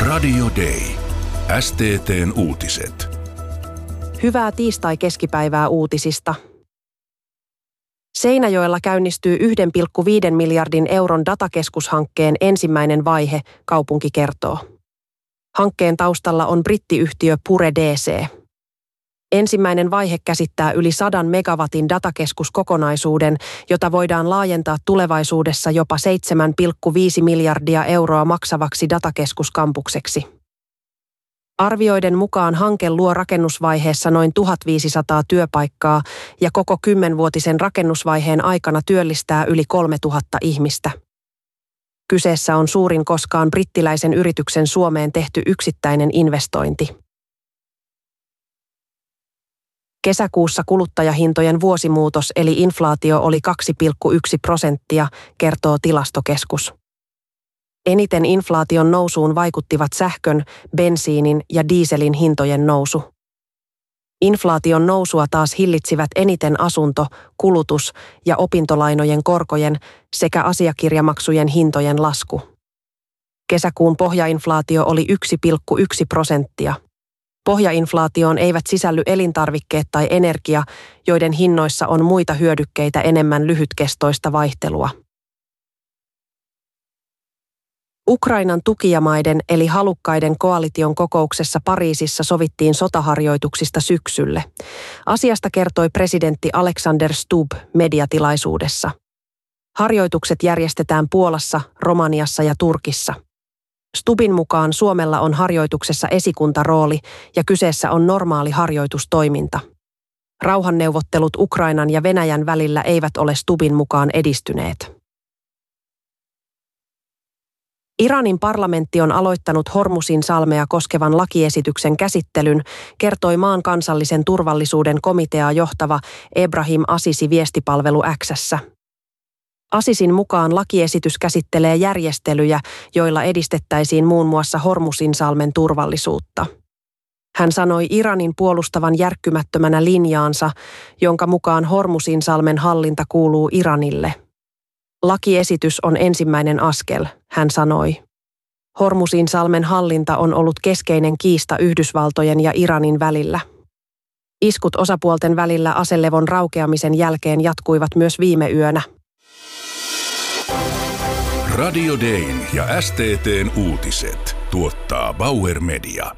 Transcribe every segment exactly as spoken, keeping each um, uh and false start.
Radio Day. S T T:n uutiset. Hyvää tiistai-keskipäivää uutisista. Seinäjoella käynnistyy yksi pilkku viisi miljardin euron datakeskushankkeen ensimmäinen vaihe, kaupunki kertoo. Hankkeen taustalla on brittiyhtiö Pure D C. Ensimmäinen vaihe käsittää yli sadan megawatin datakeskuskokonaisuuden, jota voidaan laajentaa tulevaisuudessa jopa seitsemän pilkku viisi miljardia euroa maksavaksi datakeskuskampukseksi. Arvioiden mukaan hanke luo rakennusvaiheessa noin tuhatviisisataa työpaikkaa ja koko kymmenvuotisen rakennusvaiheen aikana työllistää yli kolmetuhatta ihmistä. Kyseessä on suurin koskaan brittiläisen yrityksen Suomeen tehty yksittäinen investointi. Kesäkuussa kuluttajahintojen vuosimuutos eli inflaatio oli kaksi pilkku yksi prosenttia, kertoo Tilastokeskus. Eniten inflaation nousuun vaikuttivat sähkön, bensiinin ja dieselin hintojen nousu. Inflaation nousua taas hillitsivät eniten asunto-, kulutus- ja opintolainojen korkojen sekä asiakirjamaksujen hintojen lasku. Kesäkuun pohjainflaatio oli yksi pilkku yksi prosenttia. Pohjainflaatioon eivät sisälly elintarvikkeet tai energia, joiden hinnoissa on muita hyödykkeitä enemmän lyhytkestoista vaihtelua. Ukrainan tukijamaiden eli halukkaiden koalition kokouksessa Pariisissa sovittiin sotaharjoituksista syksylle. Asiasta kertoi presidentti Alexander Stubb mediatilaisuudessa. Harjoitukset järjestetään Puolassa, Romaniassa ja Turkissa. Stubbin mukaan Suomella on harjoituksessa esikuntarooli ja kyseessä on normaali harjoitustoiminta. Rauhanneuvottelut Ukrainan ja Venäjän välillä eivät ole Stubbin mukaan edistyneet. Iranin parlamentti on aloittanut Hormuzin salmea koskevan lakiesityksen käsittelyn, kertoi maan kansallisen turvallisuuden komiteaa johtava Ebrahim Assisi viestipalvelu X:ssä. Assisin mukaan lakiesitys käsittelee järjestelyjä, joilla edistettäisiin muun muassa Hormuzin salmen turvallisuutta. Hän sanoi Iranin puolustavan järkkymättömänä linjaansa, jonka mukaan Hormuzin salmen hallinta kuuluu Iranille. Lakiesitys on ensimmäinen askel, hän sanoi. Hormuzin salmen hallinta on ollut keskeinen kiista Yhdysvaltojen ja Iranin välillä. Iskut osapuolten välillä aselevon raukeamisen jälkeen jatkuivat myös viime yönä. Radio Dayn ja S T T:n uutiset tuottaa Bauer Media.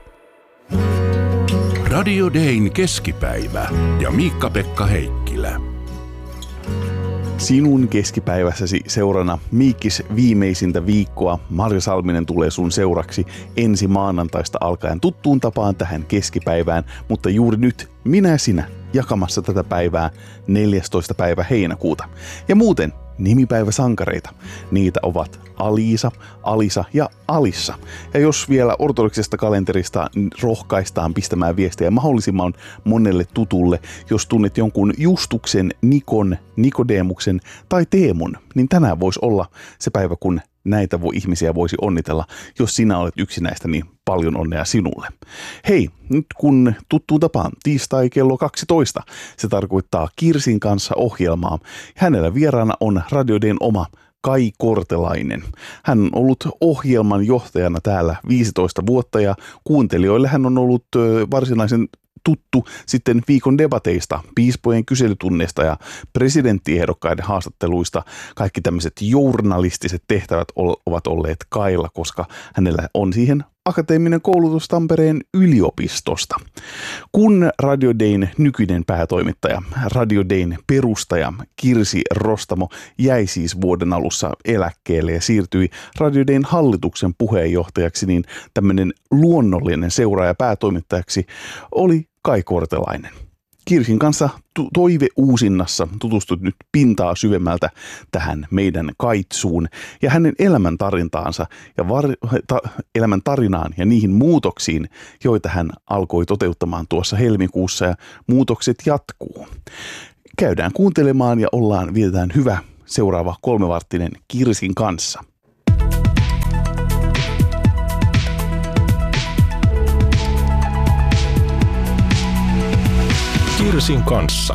Radio Dayn keskipäivä ja Miikka-Pekka Heikkilä. Sinun keskipäivässäsi seurana Miikkis viimeisintä viikkoa. Marja Salminen tulee sun seuraksi ensi maanantaista alkaen tuttuun tapaan tähän keskipäivään, mutta juuri nyt minä ja sinä jakamassa tätä päivää neljästoista päivä heinäkuuta. Ja muuten nimipäiväsankareita. Niitä ovat Aliisa, Alisa ja Alissa. Ja jos vielä ortodoksisesta kalenterista rohkaistaan pistämään viestejä mahdollisimman monelle tutulle, jos tunnet jonkun Justuksen, Nikon, Nikodemuksen tai Teemun, niin tänään voisi olla se päivä, kun näitä voi, ihmisiä voisi onnitella. Jos sinä olet yksi näistä, niin paljon onnea sinulle. Hei, nyt kun tuttuun tapaan tiistai kello kaksitoista, se tarkoittaa Kirsin kanssa ohjelmaa. Hänellä vieraana on Radio Dayn oma Kai Kortelainen. Hän on ollut ohjelman johtajana täällä viisitoista vuotta ja kuuntelijoille hän on ollut varsinaisen tuttu sitten viikon debateista, piispojen kyselytunneista ja presidenttiehdokkaiden haastatteluista. Kaikki tämmöiset journalistiset tehtävät ovat olleet Kailla, koska hänellä on siihen akateeminen koulutus Tampereen yliopistosta. Kun Radio Dayn nykyinen päätoimittaja, Radio Dayn perustaja Kirsi Rostamo jäi siis vuoden alussa eläkkeelle ja siirtyi Radio Dayn hallituksen puheenjohtajaksi, niin tämmöinen luonnollinen seuraaja päätoimittajaksi oli Kai Kortelainen. Kirsin kanssa toiveuusinnassa tutustut nyt pintaa syvemmältä tähän meidän kaitsuun ja hänen elämäntarintaansa ja var- ta- elämän tarinaan ja niihin muutoksiin, joita hän alkoi toteuttamaan tuossa helmikuussa ja muutokset jatkuu. Käydään kuuntelemaan ja ollaan, vietetään hyvä seuraava kolmevarttinen Kirsin kanssa. Kirsin kanssa.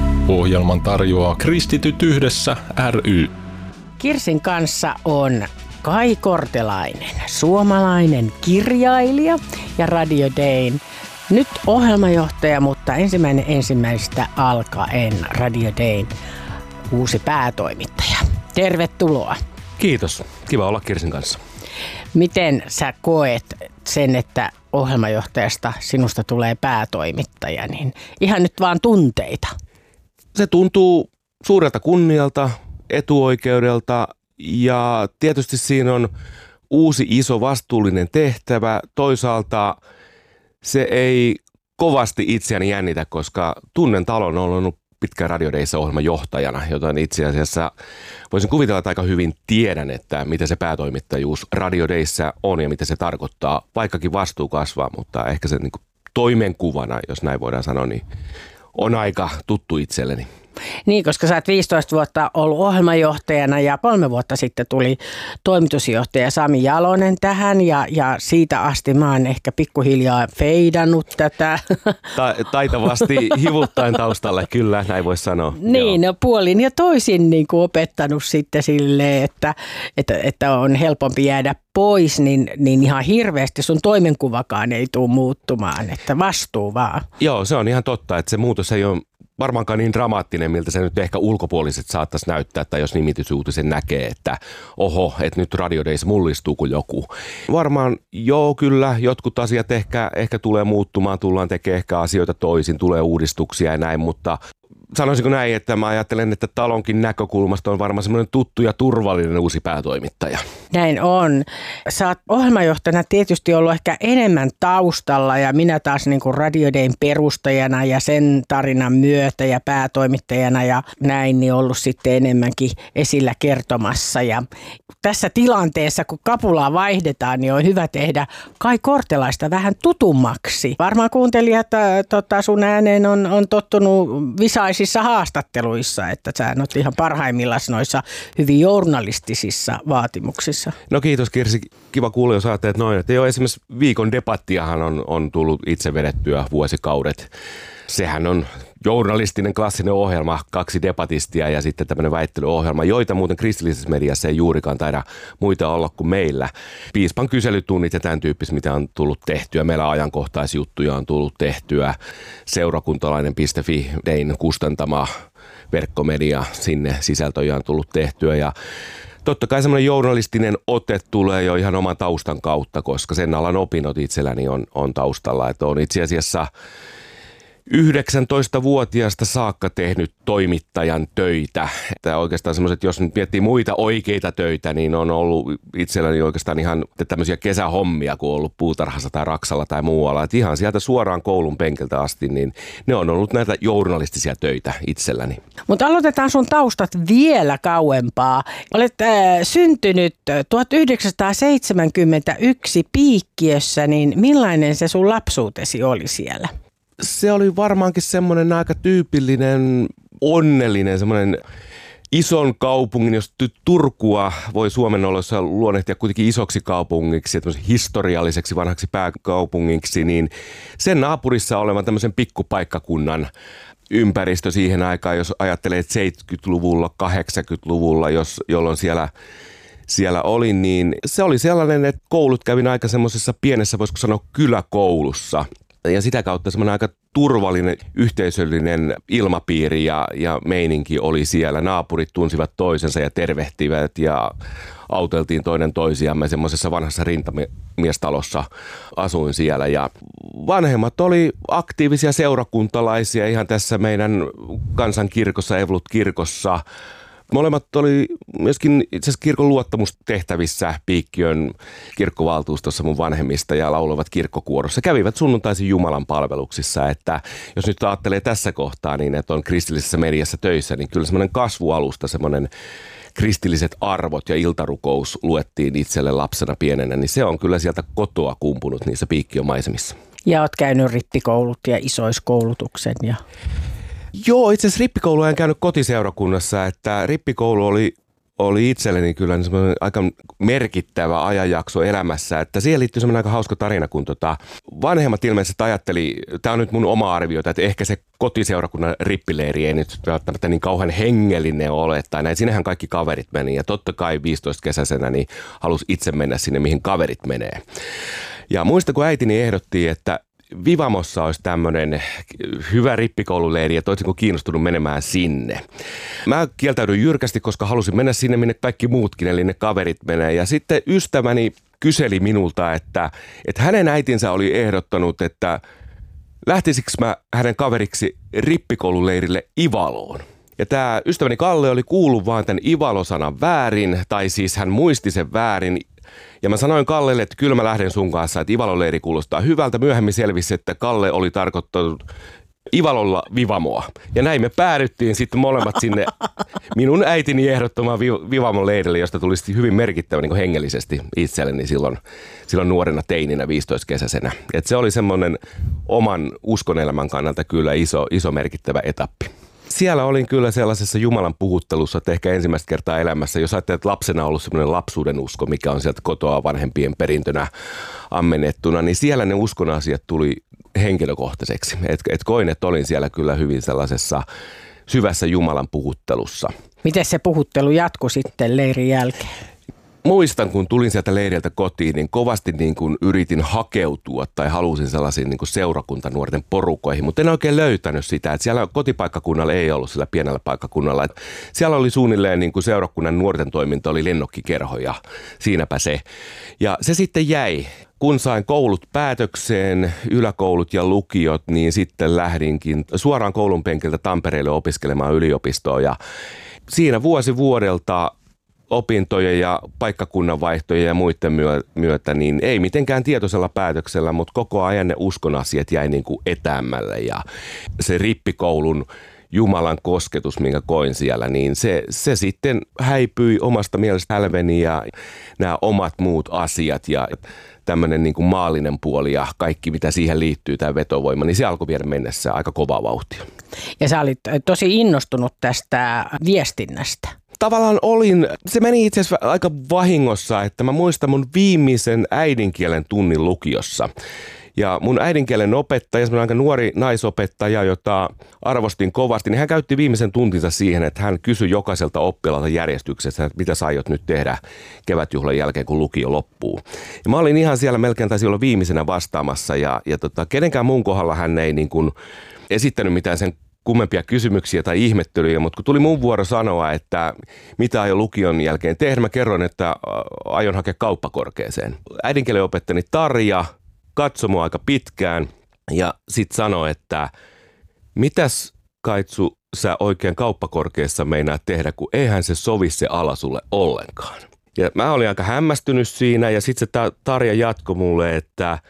Ohjelman tarjoaa Kristityt yhdessä ry. Kirsin kanssa on Kai Kortelainen, suomalainen kirjailija ja Radio Dayn nyt ohjelmajohtaja, mutta ensimmäinen ensimmäistä alkaen Radio Dayn uusi päätoimittaja. Tervetuloa. Kiitos. Kiva olla Kirsin kanssa. Miten sä koet sen, että ohjelmajohtajasta sinusta tulee päätoimittaja, niin ihan nyt vaan tunteita? Se tuntuu suurelta kunnialta, etuoikeudelta ja tietysti siinä on uusi iso vastuullinen tehtävä. Toisaalta se ei kovasti itseäni jännitä, koska tunnen talon on ollut pitkään Radio Dayssä ohjelmajohtajana, joten itse asiassa voisin kuvitella, että aika hyvin tiedän, että mitä se päätoimittajuus Radio Dayssä on ja mitä se tarkoittaa, vaikkakin vastuu kasvaa, mutta ehkä se niin kuin toimenkuvana, jos näin voidaan sanoa, niin on aika tuttu itselleni. Niin, koska sä oot viisitoista vuotta ollut ohjelmajohtajana ja kolme vuotta sitten tuli toimitusjohtaja Sami Jalonen tähän ja, ja siitä asti mä oon ehkä pikkuhiljaa feidannut tätä. Ta- taitavasti hivuttain taustalle, kyllä, näin voisi sanoa. Niin, no puolin ja toisin niin kuin opettanut sitten silleen, että, että, että on helpompi jäädä pois, niin, niin ihan hirveästi sun toimenkuvakaan ei tule muuttumaan, että vastuu vaan. Joo, se on ihan totta, että se muutos ei ole varmaankaan niin dramaattinen, miltä se nyt ehkä ulkopuoliset saattaisi näyttää, tai jos nimitysuutisen näkee, että oho, että nyt Radio Dayssä mullistuu kuin joku. Varmaan joo, kyllä, jotkut asiat ehkä, ehkä tulee muuttumaan, tullaan tekemään ehkä asioita toisin, tulee uudistuksia ja näin, mutta sanoisinko näin, että mä ajattelen, että talonkin näkökulmasta on varmaan semmoinen tuttu ja turvallinen uusi päätoimittaja. Näin on. Sä oot ohjelmajohtajana tietysti ollut ehkä enemmän taustalla ja minä taas niin kuin Radio Dayn perustajana ja sen tarinan myötä ja päätoimittajana ja näin niin ollut sitten enemmänkin esillä kertomassa. Ja tässä tilanteessa, kun kapulaa vaihdetaan, niin on hyvä tehdä Kai Kortelaista vähän tutummaksi. Varmaan kuuntelijat äh, tota sun ääneen on, on tottunut visaisissa haastatteluissa, että sä oot ihan parhaimmillaan noissa hyvin journalistisissa vaatimuksissa. No kiitos Kirsi, kiva kuulla, jos ajattelet noin. Että jo esimerkiksi viikon debattiahan on, on tullut itse vedettyä vuosikaudet. Sehän on journalistinen klassinen ohjelma, kaksi debatistia ja sitten tämmöinen väittelyohjelma, joita muuten kristillisessä mediassa ei juurikaan taida muita olla kuin meillä. Piispan kyselytunnit ja tämän tyyppistä, mitä on tullut tehtyä. Meillä ajankohtaisjuttuja on tullut tehtyä. Seurakuntalainen piste fi, Dayn kustantama verkkomedia, sinne sisältöjä on tullut tehtyä ja totta kai semmoinen journalistinen ote tulee jo ihan oman taustan kautta, koska sen alan opinnot itselläni on, on taustalla. Että on itse asiassa yhdeksäntoistavuotiaasta saakka tehnyt toimittajan töitä. Että oikeastaan semmoiset, jos nyt miettii muita oikeita töitä, niin on ollut itselläni oikeastaan ihan tämmöisiä kesähommia, kun on ollut puutarhassa tai Raksalla tai muualla. Että ihan sieltä suoraan koulun penkiltä asti, niin ne on ollut näitä journalistisia töitä itselläni. Mutta aloitetaan sun taustat vielä kauempaa. Olet äh, syntynyt tuhatyhdeksänsataaseitsemänkymmentäyksi Piikkiössä, niin millainen se sun lapsuutesi oli siellä? Se oli varmaankin semmoinen aika tyypillinen, onnellinen, semmoinen ison kaupungin, jos Turkua voi Suomen oloissa luonnehtia kuitenkin isoksi kaupungiksi ja historialliseksi vanhaksi pääkaupungiksi, niin sen naapurissa olevan tämmöisen pikkupaikkakunnan ympäristö siihen aikaan, jos ajattelee seitsemänkymmentäluvulla, kahdeksankymmentäluvulla, jos, jolloin siellä siellä oli, niin se oli sellainen, että koulut kävin aika semmoisessa pienessä, voisiko sanoa kyläkoulussa. Ja sitä kautta semmoinen aika turvallinen, yhteisöllinen ilmapiiri ja, ja meininki oli siellä. Naapurit tunsivat toisensa ja tervehtivät ja auteltiin toinen toisiamme. Semmoisessa vanhassa rintamiestalossa asuin siellä ja vanhemmat oli aktiivisia seurakuntalaisia ihan tässä meidän kansankirkossa, Evolut-kirkossa. Molemmat oli myöskin itse asiassa kirkon luottamustehtävissä Piikkiön kirkkovaltuustossa mun vanhemmista ja lauloivat kirkkokuorossa. Kävivät sunnuntaisin Jumalan palveluksissa, että jos nyt ajattelee tässä kohtaa niin, että on kristillisessä mediassa töissä, niin kyllä semmoinen kasvualusta, semmoinen kristilliset arvot ja iltarukous luettiin itselle lapsena pienenä, niin se on kyllä sieltä kotoa kumpunut niissä Piikkiön maisemissa. Ja oot käynyt rippikoulut ja isoiskoulutuksen ja... Joo, itse asiassa rippikoulu en käynyt kotiseurakunnassa, että rippikoulu oli, oli itselleni kyllä semmoinen aika merkittävä ajanjakso elämässä, että siihen liittyy semmoinen aika hauska tarina, kun tota, vanhemmat ilmeisesti ajatteli, tämä on nyt mun oma arvio, että ehkä se kotiseurakunnan rippileiri ei nyt välttämättä niin kauhean hengellinen ole, tai näin, sinnehän kaikki kaverit meni, ja totta kai viisitoista-kesäisenä niin halusi itse mennä sinne, mihin kaverit menee. Ja muista, kun äitini ehdotti, että Vivamossa olisi tämmöinen hyvä rippikoululeiri ja toisin kuin kiinnostunut menemään sinne. Mä kieltäydyin jyrkästi, koska halusin mennä sinne, minne kaikki muutkin, eli ne kaverit menee. Ja sitten ystäväni kyseli minulta, että, että hänen äitinsä oli ehdottanut, että lähtisikö mä hänen kaveriksi rippikoululeirille Ivaloon. Ja tämä ystäväni Kalle oli kuullut vaan tämän Ivalo-sanan väärin, tai siis hän muisti sen väärin. Ja mä sanoin Kallelle, että kyllä mä lähden sun kanssa, että Ivalo-leiri kuulostaa hyvältä. Myöhemmin selvisi, että Kalle oli tarkoittanut Ivalolla Vivamoa. Ja näin me päädyttiin sitten molemmat sinne minun äitini ehdottomaan Vivamo-leirille, josta tulisi hyvin merkittävä niin kuin hengellisesti itselleni silloin, silloin nuorena teininä viisitoista-kesäisenä. Et se oli semmoinen oman uskonelämän kannalta kyllä iso, iso merkittävä etappi. Siellä olin kyllä sellaisessa Jumalan puhuttelussa, että ehkä ensimmäistä kertaa elämässä, jos ajattelee, että lapsena on ollut semmoinen lapsuuden usko, mikä on sieltä kotoa vanhempien perintönä ammennettuna, niin siellä ne uskon asiat tuli henkilökohtaiseksi. Et, et koin, että olin siellä kyllä hyvin sellaisessa syvässä Jumalan puhuttelussa. Miten se puhuttelu jatkui sitten leirin jälkeen? Muistan, kun tulin sieltä leiriltä kotiin, niin kovasti niin kuin yritin hakeutua tai halusin sellaisiin niin kuin seurakuntanuorten porukoihin, mutta en oikein löytänyt sitä. Että siellä kotipaikkakunnalla ei ollut sillä pienellä paikkakunnalla. Että siellä oli suunnilleen niin kuin seurakunnan nuorten toiminta, oli lennokkikerho ja siinäpä se. Ja se sitten jäi. Kun sain koulut päätökseen, yläkoulut ja lukiot, niin sitten lähdinkin suoraan koulun penkiltä Tampereelle opiskelemaan yliopistoa. Ja siinä vuosi vuodelta opintojen ja paikkakunnan vaihtojen ja muiden myötä, niin ei mitenkään tietoisella päätöksellä, mutta koko ajan ne uskon asiat jäi niin kuin etäämmälle. Ja se rippikoulun Jumalan kosketus, minkä koin siellä, niin se, se sitten häipyi omasta mielestä hälveni ja nämä omat muut asiat ja tämmöinen niin kuin maallinen puoli ja kaikki, mitä siihen liittyy, tämä vetovoima, niin se alkoi viedä mennessä aika kovaa vauhtia. Ja sä olit tosi innostunut tästä viestinnästä. Tavallaan olin, se meni itse asiassa aika vahingossa, että mä muistan mun viimeisen äidinkielen tunnin lukiossa. Ja mun äidinkielen opettaja, semmoinen aika nuori naisopettaja, jota arvostin kovasti, niin hän käytti viimeisen tuntinsa siihen, että hän kysyi jokaiselta oppilaalta järjestyksessä, että mitä sä aiot nyt tehdä kevätjuhlan jälkeen, kun lukio loppuu. Ja mä olin ihan siellä melkein taisi olla viimeisenä vastaamassa ja, ja tota, kenenkään muun kohdalla hän ei niin kuin esittänyt mitään sen kummempia kysymyksiä tai ihmettelyjä, mutta kun tuli mun vuoro sanoa, että mitä aion lukion jälkeen tehdä, mä kerroin, että aion hakea kauppakorkeeseen. Äidinkielen opettajani Tarja katsoi mua aika pitkään ja sitten sanoi, että mitäs Kaitsu sä oikein kauppakorkeassa meinaat tehdä, kun eihän se sovi se ala sulle ollenkaan. Ja mä olin aika hämmästynyt siinä ja sitten se Tarja jatkoi mulle, että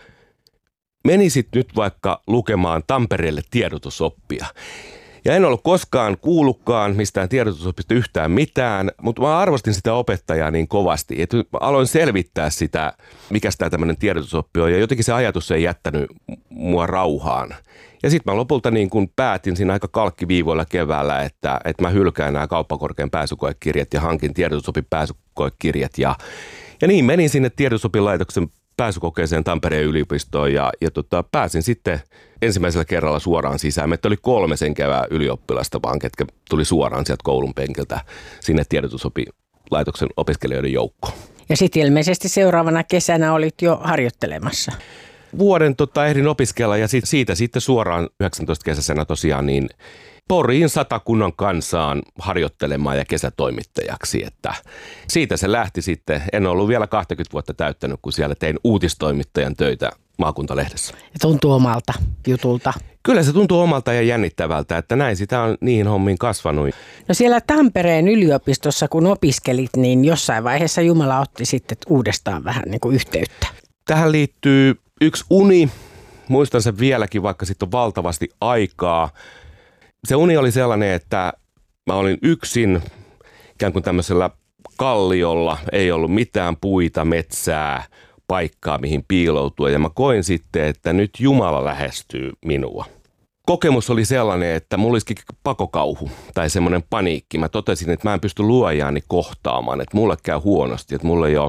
menisit nyt vaikka lukemaan Tampereelle tiedotusoppia. Ja en ollut koskaan kuullutkaan mistään tiedotusoppista yhtään mitään, mutta mä arvostin sitä opettajaa niin kovasti, että aloin selvittää sitä, mikä sitä tämmöinen tiedotusoppi on, ja jotenkin se ajatus ei jättänyt mua rauhaan. Ja sitten mä lopulta niin kun päätin siinä aika kalkkiviivoilla keväällä, että, että mä hylkään nämä kauppakorkean pääsykoekirjat ja hankin tiedotusopin pääsykoekirjat. Ja, ja niin menin sinne tiedotusopilaitoksen pääsykokeeseen Tampereen yliopistoon ja, ja tota, pääsin sitten ensimmäisellä kerralla suoraan sisään. Meitä oli kolme sen kevään ylioppilasta vaan, ketkä tuli suoraan sieltä koulun penkiltä sinne tiedotusopilaitoksen opiskelijoiden joukkoon. Ja sitten ilmeisesti seuraavana kesänä olit jo harjoittelemassa. Vuoden tota, ehdin opiskella ja siitä, siitä sitten suoraan yhdeksäntoista kesäisenä tosiaan niin Poriin Satakunnan kansaan harjoittelemaan ja kesätoimittajaksi, että siitä se lähti sitten. En ollut vielä kaksikymmentä vuotta täyttänyt, kun siellä tein uutistoimittajan töitä maakuntalehdessä. Ja tuntuu omalta jutulta. Kyllä se tuntuu omalta ja jännittävältä, että näin sitä on niihin hommiin kasvanut. No siellä Tampereen yliopistossa, kun opiskelit, niin jossain vaiheessa Jumala otti sitten uudestaan vähän niin kuin yhteyttä. Tähän liittyy yksi uni. Muistan sen vieläkin, vaikka sitten on valtavasti aikaa. Se uni oli sellainen, että mä olin yksin ikään kuin tämmöisellä kalliolla, ei ollut mitään puita, metsää, paikkaa mihin piiloutua ja mä koin sitten, että nyt Jumala lähestyy minua. kokemus oli sellainen, että mulla olisikin pakokauhu tai semmoinen paniikki. Mä totesin, että mä en pysty luojaani kohtaamaan, että mulle käy huonosti, että mulla ei ole